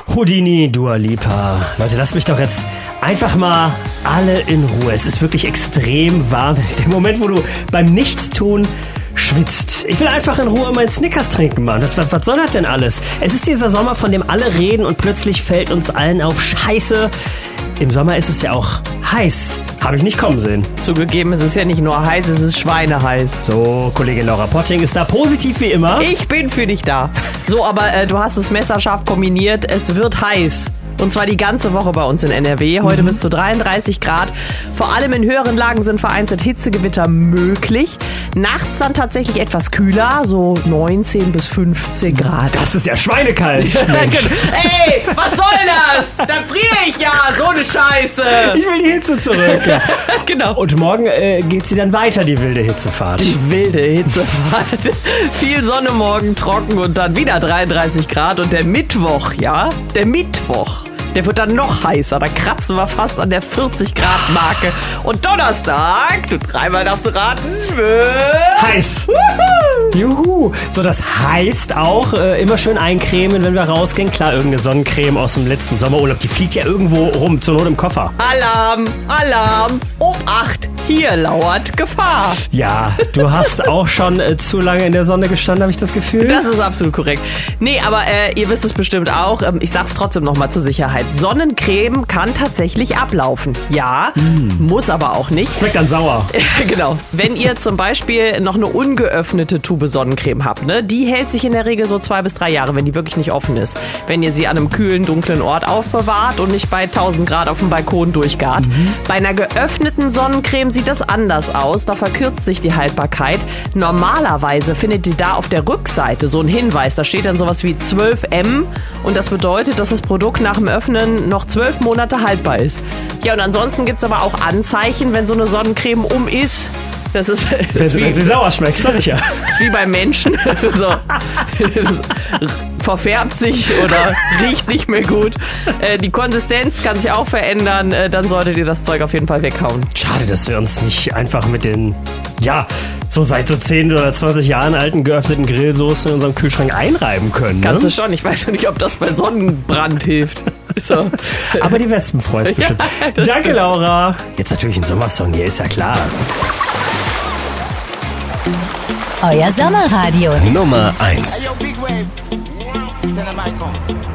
Houdini, Dua Lipa. Leute, lasst mich doch jetzt einfach mal alle in Ruhe. Es ist wirklich extrem warm. Der Moment, wo du beim Nichtstun schwitzt. Ich will einfach in Ruhe meinen Snickers trinken, Mann. Was soll das denn alles? Es ist dieser Sommer, von dem alle reden und plötzlich fällt uns allen auf Scheiße. Im Sommer ist es ja auch heiß. Habe ich nicht kommen sehen. Zugegeben, es ist ja nicht nur heiß, es ist schweineheiß. So, Kollegin Laura Potting ist da positiv wie immer. Ich bin für dich da. So, aber du hast es messerscharf kombiniert. Es wird heiß. Und zwar die ganze Woche bei uns in NRW. Heute bis zu 33 Grad. Vor allem in höheren Lagen sind vereinzelt Hitzegewitter möglich. Nachts dann tatsächlich etwas kühler, so 19 bis 15 Grad. Das ist ja schweinekalt. Ey, was soll das? Dann friere ich ja, so eine Scheiße. Ich will die Hitze zurück. Ja. Genau. Und morgen geht sie dann weiter, die wilde Hitzefahrt. Die wilde Hitzefahrt. Viel Sonne morgen, trocken und dann wieder 33 Grad. Und der Mittwoch, der wird dann noch heißer. Da kratzen wir fast an der 40-Grad-Marke. Und Donnerstag, du dreimal darfst du raten, wird heiß. Juhu. So, das heißt auch, immer schön eincremen, wenn wir rausgehen. Klar, irgendeine Sonnencreme aus dem letzten Sommerurlaub, die fliegt ja irgendwo rum, zur Not im Koffer. Alarm, Alarm, Obacht, hier lauert Gefahr. Ja, du hast auch schon zu lange in der Sonne gestanden, habe ich das Gefühl. Das ist absolut korrekt. Nee, aber ihr wisst es bestimmt auch. Ich sag's trotzdem nochmal zur Sicherheit. Sonnencreme kann tatsächlich ablaufen. Ja, muss aber auch nicht. Schmeckt dann sauer. Genau. Wenn ihr zum Beispiel noch eine ungeöffnete Tube Sonnencreme habt, ne, die hält sich in der Regel so 2 bis 3 Jahre, wenn die wirklich nicht offen ist. Wenn ihr sie an einem kühlen, dunklen Ort aufbewahrt und nicht bei 1000 Grad auf dem Balkon durchgart. Bei einer geöffneten Sonnencreme sieht das anders aus. Da verkürzt sich die Haltbarkeit. Normalerweise findet ihr da auf der Rückseite so einen Hinweis. Da steht dann sowas wie 12M und das bedeutet, dass das Produkt nach dem Öffnen noch 12 Monate haltbar ist. Ja, und ansonsten gibt es aber auch Anzeichen, wenn so eine Sonnencreme ist. Das ist wenn sie sauer schmeckt, sag ich ja. Das ist wie beim Menschen. So. Verfärbt sich oder riecht nicht mehr gut. Die Konsistenz kann sich auch verändern. Dann solltet ihr das Zeug auf jeden Fall weghauen. Schade, dass wir uns nicht einfach mit den, so seit so 10 oder 20 Jahren alten geöffneten Grillsoßen in unserem Kühlschrank einreiben können. Kannst du schon. Ich weiß ja nicht, ob das bei Sonnenbrand hilft. So. Aber die Wespen freuen es bestimmt. Ja, danke, stimmt. Laura. Jetzt natürlich ein Sommersong hier, ist ja klar. Euer Sommerradio Nummer 1. Hey, yo, Big Wave. Tell them I come.